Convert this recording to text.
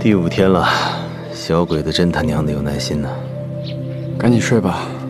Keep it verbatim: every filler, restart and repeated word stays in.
第五天了，小鬼子真他娘的有耐心呢。 赶紧睡吧。